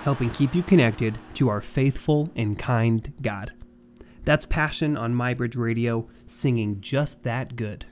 helping keep you connected to our faithful and kind God. That's Passion on MyBridge Radio, singing just that good.